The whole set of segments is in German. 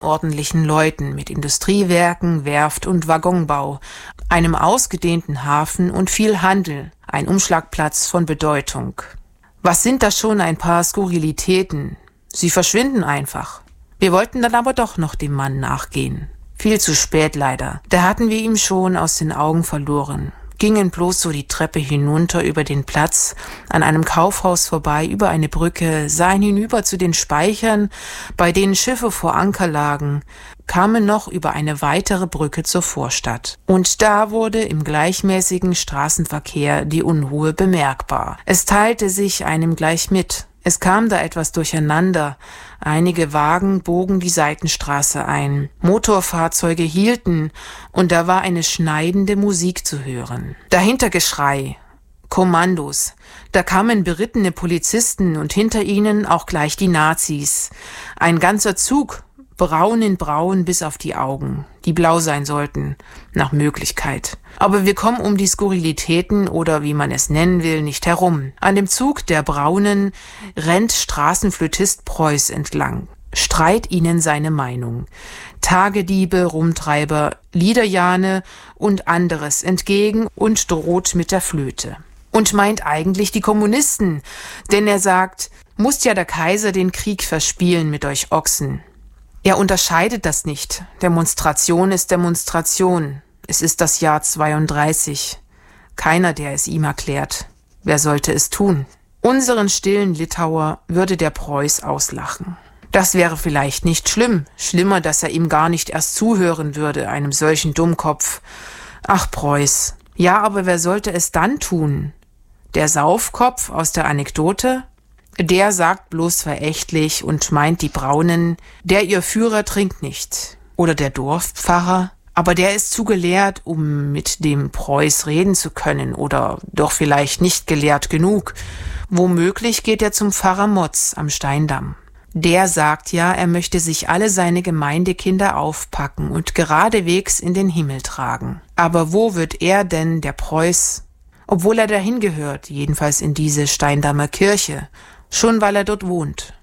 ordentlichen Leuten mit Industriewerken, Werft und Waggonbau, einem ausgedehnten Hafen und viel Handel, ein Umschlagplatz von Bedeutung. Was sind das schon ein paar Skurrilitäten? Sie verschwinden einfach. Wir wollten dann aber doch noch dem Mann nachgehen. Viel zu spät leider. Da hatten wir ihn schon aus den Augen verloren. Gingen bloß so die Treppe hinunter über den Platz, an einem Kaufhaus vorbei, über eine Brücke, sahen hinüber zu den Speichern, bei denen Schiffe vor Anker lagen, kamen noch über eine weitere Brücke zur Vorstadt. Und da wurde im gleichmäßigen Straßenverkehr die Unruhe bemerkbar. Es teilte sich einem gleich mit. Es kam da etwas durcheinander. Einige Wagen bogen die Seitenstraße ein. Motorfahrzeuge hielten und da war eine schneidende Musik zu hören. Dahinter Geschrei, Kommandos. Da kamen berittene Polizisten und hinter ihnen auch gleich die Nazis. Ein ganzer Zug, braun in braun bis auf die Augen, die blau sein sollten, nach Möglichkeit. Aber wir kommen um die Skurrilitäten oder wie man es nennen will, nicht herum. An dem Zug der Braunen rennt Straßenflötist Preuß entlang, streit ihnen seine Meinung. Tagediebe, Rumtreiber, Liederjahne und anderes entgegen und droht mit der Flöte. Und meint eigentlich die Kommunisten, denn er sagt, muss ja der Kaiser den Krieg verspielen mit euch Ochsen. Er unterscheidet das nicht. Demonstration ist Demonstration. Es ist das Jahr 32. Keiner, der es ihm erklärt. Wer sollte es tun? Unseren stillen Litauer würde der Preuß auslachen. Das wäre vielleicht nicht schlimm. Schlimmer, dass er ihm gar nicht erst zuhören würde, einem solchen Dummkopf. Ach, Preuß. Ja, aber wer sollte es dann tun? Der Saufkopf aus der Anekdote? Der sagt bloß verächtlich und meint die Braunen, der ihr Führer trinkt nicht. Oder der Dorfpfarrer, aber der ist zu gelehrt, um mit dem Preuß reden zu können oder doch vielleicht nicht gelehrt genug. Womöglich geht er zum Pfarrer Motz am Steindamm. Der sagt ja, er möchte sich alle seine Gemeindekinder aufpacken und geradewegs in den Himmel tragen. Aber wo wird er denn, der Preuß, obwohl er dahin gehört, jedenfalls in diese Steindammer Kirche, schon weil er dort wohnt.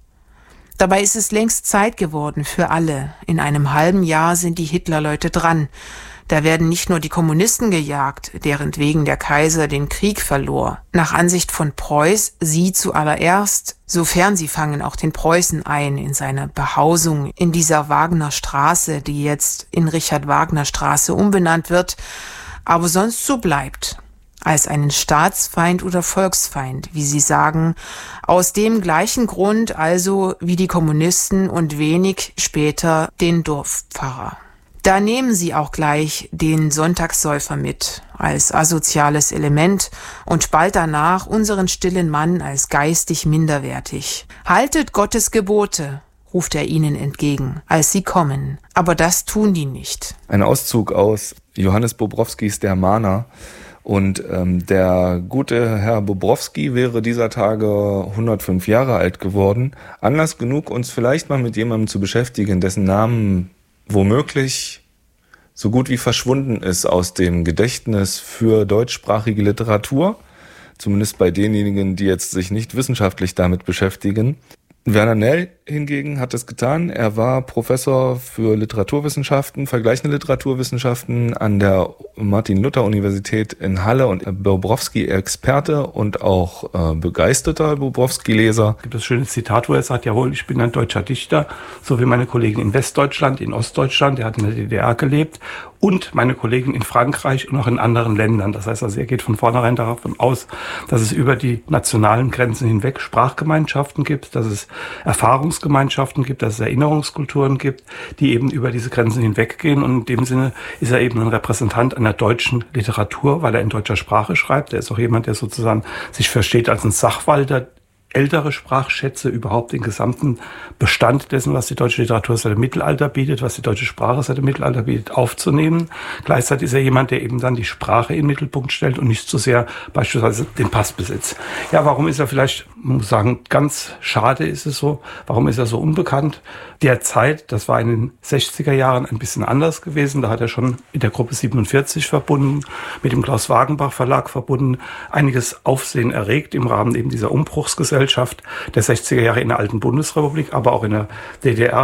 Dabei ist es längst Zeit geworden für alle. In einem halben Jahr sind die Hitlerleute dran. Da werden nicht nur die Kommunisten gejagt, deren wegen der Kaiser den Krieg verlor. Nach Ansicht von Preuß sie zuallererst, sofern sie fangen auch den Preußen ein in seiner Behausung in dieser Wagner Straße, die jetzt in Richard Wagner Straße umbenannt wird, aber sonst so bleibt. Als einen Staatsfeind oder Volksfeind, wie sie sagen, aus dem gleichen Grund also wie die Kommunisten und wenig später den Dorfpfarrer. Da nehmen sie auch gleich den Sonntagssäufer mit, als asoziales Element und bald danach unseren stillen Mann als geistig minderwertig. Haltet Gottes Gebote, ruft er ihnen entgegen, als sie kommen. Aber das tun die nicht. Ein Auszug aus Johannes Bobrowskis Der Mahner. Und der gute Herr Bobrowski wäre dieser Tage 105 Jahre alt geworden. Anlass genug, uns vielleicht mal mit jemandem zu beschäftigen, dessen Namen womöglich so gut wie verschwunden ist aus dem Gedächtnis für deutschsprachige Literatur. Zumindest bei denjenigen, die jetzt sich nicht wissenschaftlich damit beschäftigen. Werner Nell hingegen hat es getan. Er war Professor für Literaturwissenschaften, vergleichende Literaturwissenschaften an der Martin-Luther-Universität in Halle und Bobrowski-Experte und auch begeisterter Bobrowski-Leser. Es gibt das schöne Zitat, wo er sagt, jawohl, ich bin ein deutscher Dichter, so wie meine Kollegen in Westdeutschland, in Ostdeutschland, er hat in der DDR gelebt, und meine Kollegen in Frankreich und auch in anderen Ländern. Das heißt also, er geht von vornherein davon aus, dass es über die nationalen Grenzen hinweg Sprachgemeinschaften gibt, dass es Erfahrungsgemeinschaften gibt, dass es Erinnerungskulturen gibt, die eben über diese Grenzen hinweggehen. Und in dem Sinne ist er eben ein Repräsentant einer deutschen Literatur, weil er in deutscher Sprache schreibt. Er ist auch jemand, der sozusagen sich versteht als ein Sachwalter, ältere Sprachschätze, überhaupt den gesamten Bestand dessen, was die deutsche Literatur seit dem Mittelalter bietet, was die deutsche Sprache seit dem Mittelalter bietet, aufzunehmen. Gleichzeitig ist er jemand, der eben dann die Sprache in den Mittelpunkt stellt und nicht so sehr beispielsweise den Passbesitz. Ja, warum ist er vielleicht, man muss sagen, ganz schade ist es so, warum ist er so unbekannt? Derzeit, das war in den 60er Jahren ein bisschen anders gewesen, da hat er schon in der Gruppe 47 verbunden, mit dem Klaus Wagenbach Verlag verbunden, einiges Aufsehen erregt im Rahmen eben dieser Umbruchsgesellschaft der 60er Jahre in der alten Bundesrepublik, aber auch in der DDR.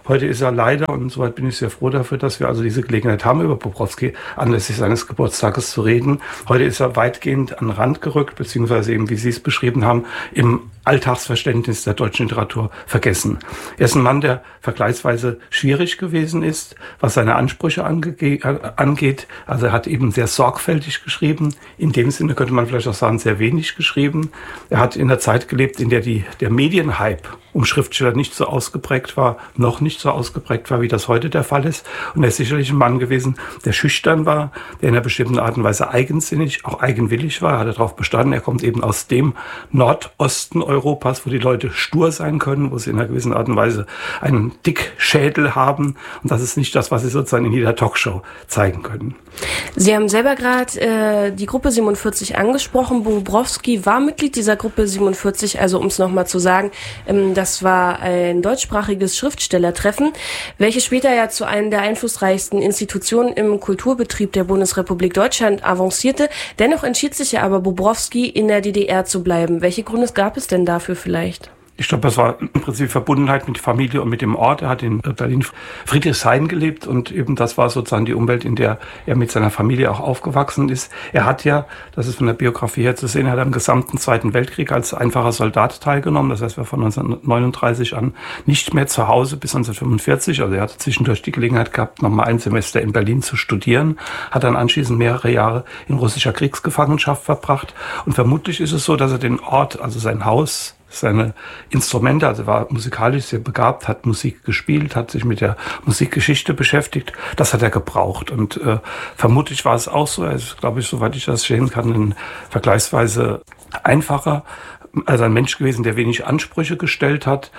Heute ist er leider, und soweit bin ich sehr froh dafür, dass wir also diese Gelegenheit haben, über Bobrowski anlässlich seines Geburtstages zu reden. Heute ist er weitgehend an den Rand gerückt, beziehungsweise eben, wie Sie es beschrieben haben, im Alltagsverständnis der deutschen Literatur vergessen. Er ist ein Mann, der vergleichsweise schwierig gewesen ist, was seine Ansprüche angeht. Also er hat eben sehr sorgfältig geschrieben. In dem Sinne könnte man vielleicht auch sagen, sehr wenig geschrieben. Er hat in der Zeit gelebt, in der der Medienhype um Schriftsteller nicht so ausgeprägt war, noch nicht so ausgeprägt war, wie das heute der Fall ist. Und er ist sicherlich ein Mann gewesen, der schüchtern war, der in einer bestimmten Art und Weise eigensinnig, auch eigenwillig war. Er hat darauf bestanden, er kommt eben aus dem Nordosten Europas, wo die Leute stur sein können, wo sie in einer gewissen Art und Weise einen Dickschädel haben. Und das ist nicht das, was sie sozusagen in jeder Talkshow zeigen können. Sie haben selber gerade die Gruppe 47 angesprochen. Bobrowski war Mitglied dieser Gruppe 47, also um es nochmal zu sagen, das war ein deutschsprachiges Schriftstellertreffen, welches später ja zu einer der einflussreichsten Institutionen im Kulturbetrieb der Bundesrepublik Deutschland avancierte. Dennoch entschied sich ja aber Bobrowski, in der DDR zu bleiben. Welche Gründe gab es denn dafür vielleicht? Ich glaube, das war im Prinzip Verbundenheit mit der Familie und mit dem Ort. Er hat in Berlin-Friedrichshain gelebt und eben das war sozusagen die Umwelt, in der er mit seiner Familie auch aufgewachsen ist. Er hat ja, das ist von der Biografie her zu sehen, er hat am gesamten Zweiten Weltkrieg als einfacher Soldat teilgenommen. Das heißt, er war von 1939 an nicht mehr zu Hause bis 1945. Also er hatte zwischendurch die Gelegenheit gehabt, nochmal ein Semester in Berlin zu studieren, hat dann anschließend mehrere Jahre in russischer Kriegsgefangenschaft verbracht. Und vermutlich ist es so, dass er den Ort, also sein Haus, seine Instrumente, also er war musikalisch sehr begabt, hat Musik gespielt, hat sich mit der Musikgeschichte beschäftigt. Das hat er gebraucht und vermutlich war es auch so. Er ist, glaube ich, soweit ich das sehen kann, ein vergleichsweise einfacher, also ein Mensch gewesen, der wenig Ansprüche gestellt hat,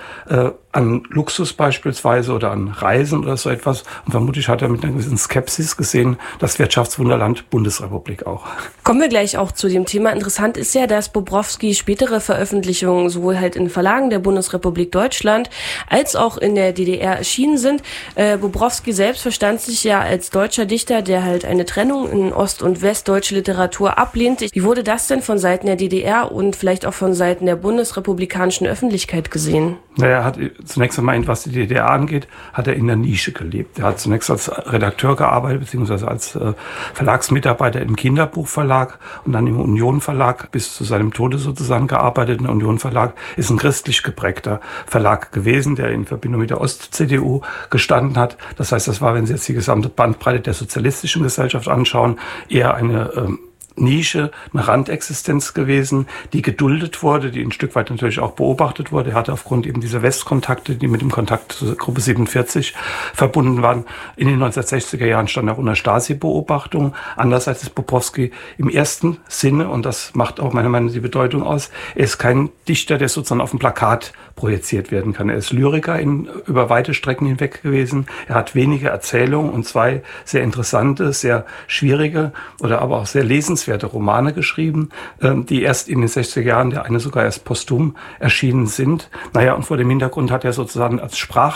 an Luxus beispielsweise oder an Reisen oder so etwas. Und vermutlich hat er mit einer gewissen Skepsis gesehen, das Wirtschaftswunderland Bundesrepublik auch. Kommen wir gleich auch zu dem Thema. Interessant ist ja, dass Bobrowski spätere Veröffentlichungen sowohl halt in Verlagen der Bundesrepublik Deutschland als auch in der DDR erschienen sind. Bobrowski selbst verstand sich ja als deutscher Dichter, der halt eine Trennung in Ost- und Westdeutsche Literatur ablehnte. Wie wurde das denn von Seiten der DDR und vielleicht auch von Seiten der bundesrepublikanischen Öffentlichkeit gesehen? Naja, er hat zunächst einmal, was die DDR angeht, hat er in der Nische gelebt. Er hat zunächst als Redakteur gearbeitet, beziehungsweise als Verlagsmitarbeiter im Kinderbuchverlag und dann im Union Verlag bis zu seinem Tode sozusagen gearbeitet. Der Union Verlag ist ein christlich geprägter Verlag gewesen, der in Verbindung mit der Ost-CDU gestanden hat. Das heißt, das war, wenn Sie jetzt die gesamte Bandbreite der sozialistischen Gesellschaft anschauen, eher eine Nische, eine Randexistenz gewesen, die geduldet wurde, die ein Stück weit natürlich auch beobachtet wurde. Er hatte aufgrund eben dieser Westkontakte, die mit dem Kontakt zur Gruppe 47 verbunden waren, in den 1960er Jahren stand er unter Stasi-Beobachtung. Andererseits ist Bobrowski im ersten Sinne, und das macht auch meiner Meinung nach die Bedeutung aus, er ist kein Dichter, der sozusagen auf dem Plakat projiziert werden kann. Er ist Lyriker über weite Strecken hinweg gewesen. Er hat wenige Erzählungen und zwei sehr interessante, sehr schwierige oder aber auch sehr lesenswerte Romane geschrieben, die erst in den 60er Jahren, der eine sogar erst posthum erschienen sind. Naja, und vor dem Hintergrund hat er sozusagen als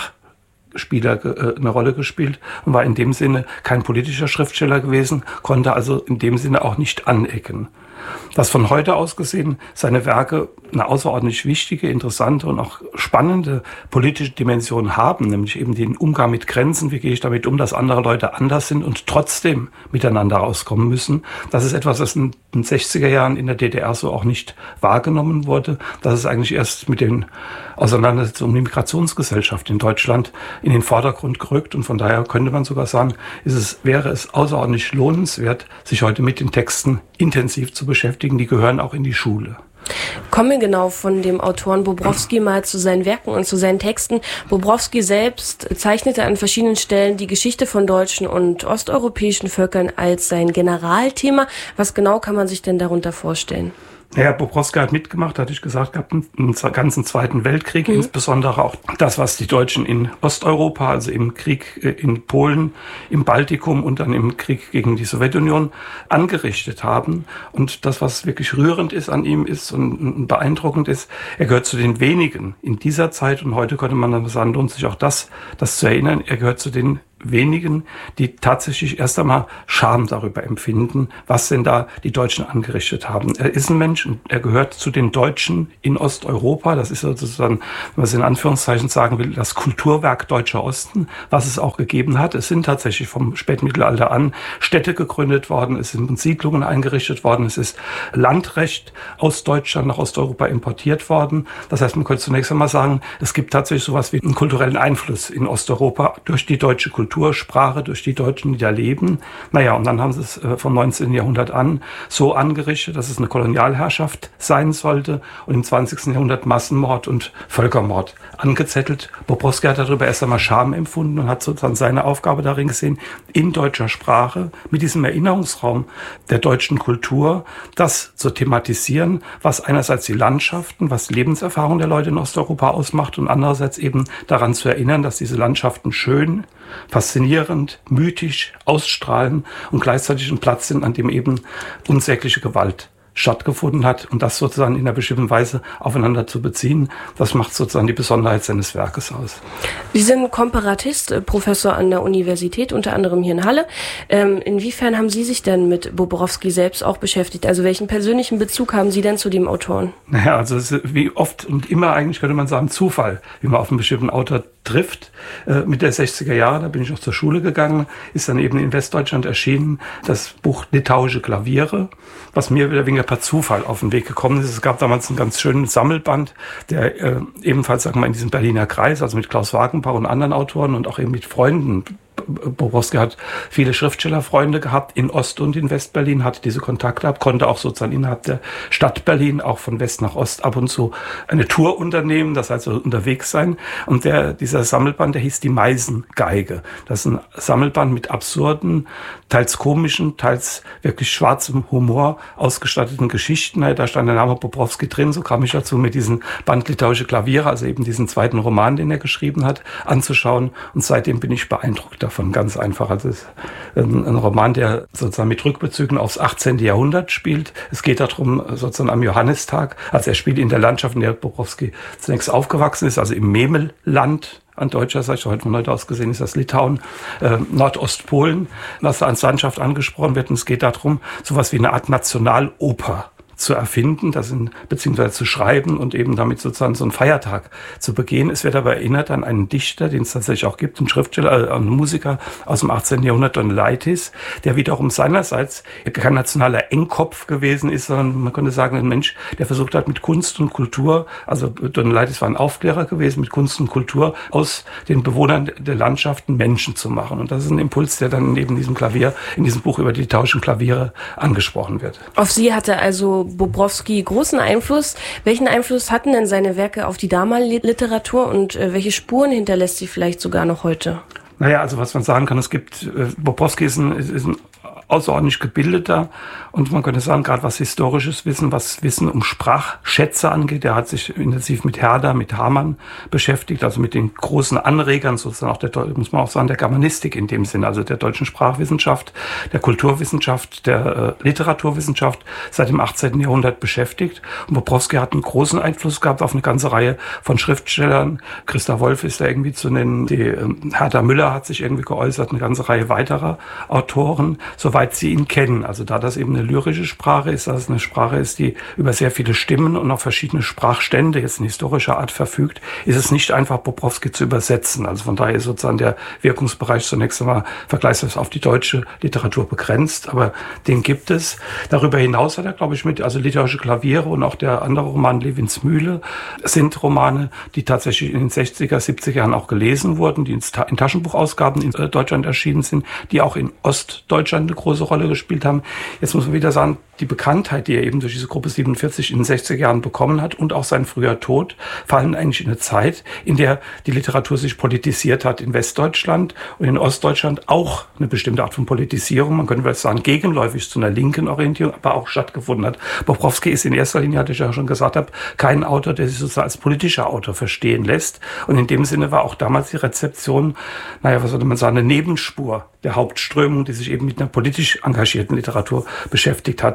Sprachspieler eine Rolle gespielt und war in dem Sinne kein politischer Schriftsteller gewesen, konnte also in dem Sinne auch nicht anecken. Dass von heute aus gesehen seine Werke eine außerordentlich wichtige, interessante und auch spannende politische Dimension haben, nämlich eben den Umgang mit Grenzen, wie gehe ich damit um, dass andere Leute anders sind und trotzdem miteinander rauskommen müssen. Das ist etwas, das in den 60er Jahren in der DDR so auch nicht wahrgenommen wurde. Das ist eigentlich erst mit den Auseinandersetzungen um die Migrationsgesellschaft in Deutschland in den Vordergrund gerückt und von daher könnte man sogar sagen, wäre es außerordentlich lohnenswert, sich heute mit den Texten intensiv zu beschäftigen. Die gehören auch in die Schule. Kommen wir genau von dem Autoren Bobrowski mal zu seinen Werken und zu seinen Texten. Bobrowski selbst zeichnete an verschiedenen Stellen die Geschichte von deutschen und osteuropäischen Völkern als sein Generalthema. Was genau kann man sich denn darunter vorstellen? Naja, Bobrowski hat mitgemacht, hatte ich gesagt, gehabt, im ganzen Zweiten Weltkrieg, insbesondere auch das, was die Deutschen in Osteuropa, also im Krieg in Polen, im Baltikum und dann im Krieg gegen die Sowjetunion angerichtet haben. Und das, was wirklich rührend ist an ihm ist und beeindruckend ist, er gehört zu den wenigen in dieser Zeit und heute könnte man dann sagen, lohnt sich auch das zu erinnern, er gehört zu den wenigen, die tatsächlich erst einmal Scham darüber empfinden, was denn da die Deutschen angerichtet haben. Er ist ein Mensch und er gehört zu den Deutschen in Osteuropa. Das ist sozusagen, wenn man es in Anführungszeichen sagen will, das Kulturwerk Deutscher Osten, was es auch gegeben hat. Es sind tatsächlich vom Spätmittelalter an Städte gegründet worden, es sind Siedlungen eingerichtet worden, es ist Landrecht aus Deutschland nach Osteuropa importiert worden. Das heißt, man könnte zunächst einmal sagen, es gibt tatsächlich sowas wie einen kulturellen Einfluss in Osteuropa durch die deutsche Kultur, Sprache, durch die Deutschen, die da leben. Naja, und dann haben sie es vom 19. Jahrhundert an so angerichtet, dass es eine Kolonialherrschaft sein sollte und im 20. Jahrhundert Massenmord und Völkermord angezettelt. Bobrowski hat darüber erst einmal Scham empfunden und hat sozusagen seine Aufgabe darin gesehen, in deutscher Sprache mit diesem Erinnerungsraum der deutschen Kultur das zu thematisieren, was einerseits die Landschaften, was die Lebenserfahrung der Leute in Osteuropa ausmacht und andererseits eben daran zu erinnern, dass diese Landschaften schön, faszinierend, mythisch ausstrahlen und gleichzeitig ein Platz sind, an dem eben unsägliche Gewalt stattgefunden hat und das sozusagen in einer bestimmten Weise aufeinander zu beziehen, das macht sozusagen die Besonderheit seines Werkes aus. Sie sind Komparatist, Professor an der Universität, unter anderem hier in Halle. Inwiefern haben Sie sich denn mit Bobrowski selbst auch beschäftigt? Also welchen persönlichen Bezug haben Sie denn zu dem Autoren? Naja, also es ist wie oft und immer eigentlich könnte man sagen Zufall, wie man auf einen bestimmten Autor trifft. Mit der 60er Jahre, da bin ich auch zur Schule gegangen, ist dann eben in Westdeutschland erschienen das Buch Litauische Klaviere, was mir wieder weniger per Zufall auf den Weg gekommen ist. Es gab damals einen ganz schönen Sammelband, der ebenfalls, sagen wir mal, in diesem Berliner Kreis, also mit Klaus Wagenbach und anderen Autoren und auch eben mit Freunden. Bobrowski hat viele Schriftstellerfreunde gehabt in Ost- und in Westberlin, hatte diese Kontakte gehabt, konnte auch sozusagen innerhalb der Stadt Berlin auch von West nach Ost ab und zu eine Tour unternehmen, das heißt also unterwegs sein. Und dieser Sammelband, der hieß Die Meisengeige. Das ist ein Sammelband mit absurden, teils komischen, teils wirklich schwarzem Humor ausgestatteten Geschichten. Da stand der Name Bobrowski drin, so kam ich dazu, mit diesem Band Litauische Klaviere, also eben diesen zweiten Roman, den er geschrieben hat, anzuschauen. Und seitdem bin ich beeindruckt davon, ganz einfach. Also es ist ein Roman, der sozusagen mit Rückbezügen aufs 18. Jahrhundert spielt. Es geht darum, sozusagen am Johannistag, also er spielt in der Landschaft, in der Bobrowski zunächst aufgewachsen ist, also im Memelland, an deutscher Seite, heute von heute aus gesehen ist das Litauen, Nordostpolen, was da als Landschaft angesprochen wird. Und es geht darum, sowas wie eine Art Nationaloper zu erfinden, beziehungsweise zu schreiben und eben damit sozusagen so einen Feiertag zu begehen. Es wird aber erinnert an einen Dichter, den es tatsächlich auch gibt, einen Schriftsteller, einen Musiker aus dem 18. Jahrhundert, Donelaitis, der wiederum seinerseits kein nationaler Engkopf gewesen ist, sondern man könnte sagen, ein Mensch, der versucht hat, mit Kunst und Kultur, also Donelaitis war ein Aufklärer gewesen, mit Kunst und Kultur aus den Bewohnern der Landschaften Menschen zu machen. Und das ist ein Impuls, der dann neben diesem Klavier, in diesem Buch über die litauischen Klaviere angesprochen wird. Auf Sie hatte also Bobrowski großen Einfluss. Welchen Einfluss hatten denn seine Werke auf die damalige Literatur und welche Spuren hinterlässt sie vielleicht sogar noch heute? Naja, also was man sagen kann, Bobrowski ist ein außerordentlich gebildeter und man könnte sagen, gerade was historisches Wissen, was Wissen um Sprachschätze angeht, der hat sich intensiv mit Herder, mit Hamann beschäftigt, also mit den großen Anregern sozusagen auch muss man auch sagen, der Germanistik in dem Sinne, also der deutschen Sprachwissenschaft, der Kulturwissenschaft, der Literaturwissenschaft seit dem 18. Jahrhundert beschäftigt. Und Bobrowski hat einen großen Einfluss gehabt auf eine ganze Reihe von Schriftstellern. Christa Wolf ist da irgendwie zu nennen, die Hertha Müller hat sich irgendwie geäußert, eine ganze Reihe weiterer Autoren, soweit sie ihn kennen. Also da das eben eine lyrische Sprache ist, dass es eine Sprache ist, die über sehr viele Stimmen und auch verschiedene Sprachstände jetzt in historischer Art verfügt, ist es nicht einfach, Bobrowski zu übersetzen. Also von daher ist sozusagen der Wirkungsbereich zunächst einmal vergleichsweise auf die deutsche Literatur begrenzt, aber den gibt es. Darüber hinaus hat er, glaube ich, also Litauische Klaviere und auch der andere Roman Levins Mühle sind Romane, die tatsächlich in den 60er, 70er Jahren auch gelesen wurden, die in Taschenbuchausgaben in Deutschland erschienen sind, die auch in Ostdeutschland eine große Rolle gespielt haben. Jetzt muss man wieder sagen, die Bekanntheit, die er eben durch diese Gruppe 47 in den 60er Jahren bekommen hat und auch sein früher Tod, fallen eigentlich in eine Zeit, in der die Literatur sich politisiert hat in Westdeutschland und in Ostdeutschland auch eine bestimmte Art von Politisierung, man könnte vielleicht sagen, gegenläufig zu einer linken Orientierung, aber auch stattgefunden hat. Bobrowski ist in erster Linie, hatte ich ja schon gesagt habe, kein Autor, der sich sozusagen als politischer Autor verstehen lässt. Und in dem Sinne war auch damals die Rezeption, was sollte man sagen, eine Nebenspur der Hauptströmung, die sich eben mit einer politisch engagierten Literatur beschäftigt hat.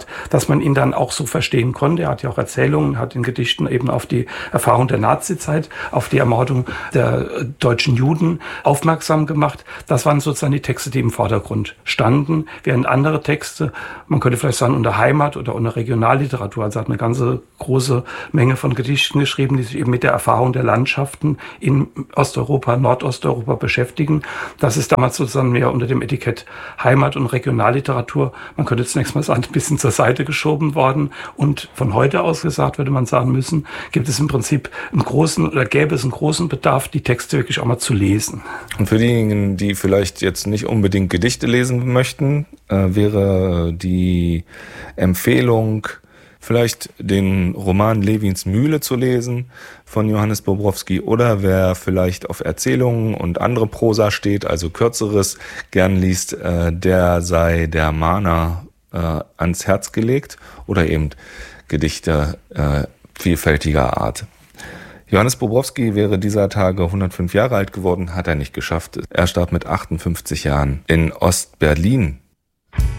dass man ihn dann auch so verstehen konnte. Er hat ja auch Erzählungen, hat in Gedichten eben auf die Erfahrung der Nazizeit, auf die Ermordung der deutschen Juden aufmerksam gemacht. Das waren sozusagen die Texte, die im Vordergrund standen, während andere Texte, man könnte vielleicht sagen, unter Heimat oder unter Regionalliteratur, also hat eine ganze große Menge von Gedichten geschrieben, die sich eben mit der Erfahrung der Landschaften in Osteuropa, Nordosteuropa beschäftigen. Das ist damals sozusagen mehr unter dem Etikett Heimat- und Regionalliteratur, man könnte zunächst mal sagen, ein bisschen zur Seite geschoben worden. Und von heute aus gesagt, würde man sagen müssen, gibt es im Prinzip gäbe es einen großen Bedarf, die Texte wirklich auch mal zu lesen. Und für diejenigen, die vielleicht jetzt nicht unbedingt Gedichte lesen möchten, wäre die Empfehlung, vielleicht den Roman Lewins Mühle zu lesen von Johannes Bobrowski, oder wer vielleicht auf Erzählungen und andere Prosa steht, also Kürzeres, gern liest, der sei der Mahner ans Herz gelegt, oder eben Gedichte vielfältiger Art. Johannes Bobrowski wäre dieser Tage 105 Jahre alt geworden, hat er nicht geschafft. Er starb mit 58 Jahren in Ostberlin.